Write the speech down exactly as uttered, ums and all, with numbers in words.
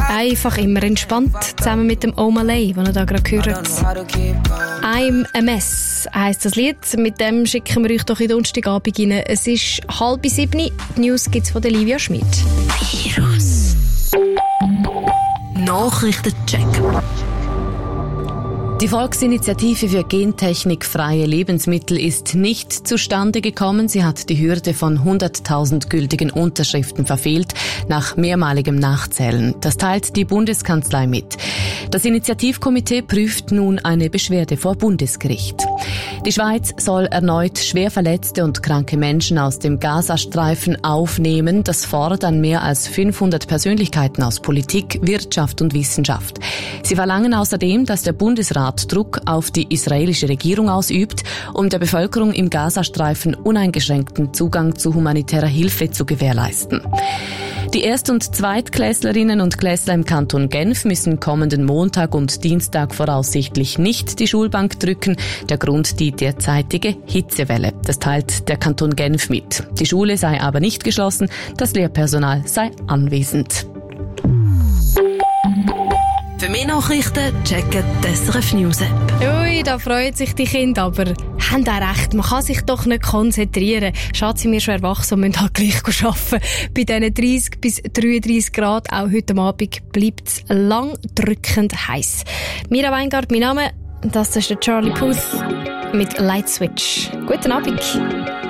Einfach immer entspannt, zusammen mit dem Omalay, den ihr da gerade hört. I'm a Mess heisst das Lied. Mit dem schicken wir euch doch in den Donnerstagabend rein. Es ist halb sieben. Die News gibt es von Livia Schmid. Virus. Nachrichtencheck. Die Volksinitiative für gentechnikfreie Lebensmittel ist nicht zustande gekommen. Sie hat die Hürde von hunderttausend gültigen Unterschriften verfehlt, nach mehrmaligem Nachzählen. Das teilt die Bundeskanzlei mit. Das Initiativkomitee prüft nun eine Beschwerde vor Bundesgericht. Die Schweiz soll erneut schwer verletzte und kranke Menschen aus dem Gazastreifen aufnehmen. Das fordern mehr als fünfhundert Persönlichkeiten aus Politik, Wirtschaft und Wissenschaft. Sie verlangen außerdem, dass der Bundesrat Druck auf die israelische Regierung ausübt, um der Bevölkerung im Gazastreifen uneingeschränkten Zugang zu humanitärer Hilfe zu gewährleisten. Die Erst- und Zweitklässlerinnen und Klässler im Kanton Genf müssen kommenden Montag und Dienstag voraussichtlich nicht die Schulbank drücken. Der Grund die derzeitige Hitzewelle. Das teilt der Kanton Genf mit. Die Schule sei aber nicht geschlossen, das Lehrpersonal sei anwesend. Für mehr Nachrichten checken die S R F News App. Ui, da freuen sich die Kinder, aber haben auch recht, man kann sich doch nicht konzentrieren. Schade, sind wir schon erwachsen und müssen halt gleich arbeiten. Bei diesen dreißig bis dreiunddreißig Grad, auch heute Abend, bleibt es lang drückend heiß. Mira Weingart, mein Name, das ist der Charlie Puth mit Light Switch. Guten Abend.